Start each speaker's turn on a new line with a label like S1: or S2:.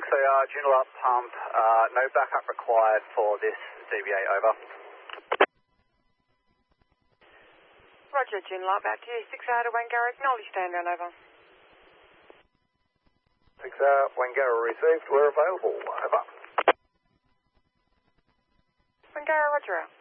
S1: 6AR, Joondalup pump, no backup required for this DBA, over.
S2: Roger, Joondalup, out to you, 6AR to Wangara, acknowledge stand down, over.
S1: 6AR, Wangara received, we're available, over.
S2: Wangara, roger out.